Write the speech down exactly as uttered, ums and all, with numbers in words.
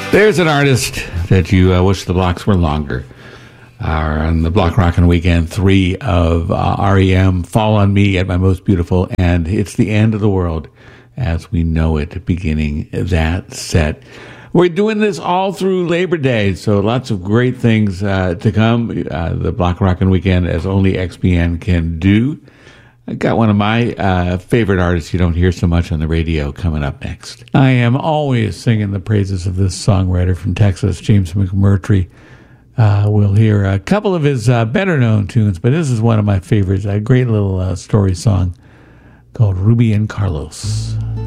There's an artist that you uh, wish the blocks were longer. Uh, on the Block Rockin' Weekend three of uh, R E M, Fall on Me at My Most Beautiful, and It's the End of the World as We Know It, beginning that set. We're doing this all through Labor Day, so lots of great things uh, to come. Uh, the Block Rockin' Weekend, as only X P N can do. I got one of my uh, favorite artists you don't hear so much on the radio coming up next. I am always singing the praises of this songwriter from Texas, James McMurtry. Uh, we'll hear a couple of his uh, better-known tunes, but this is one of my favorites, a great little uh, story song called Ruby and Carlos.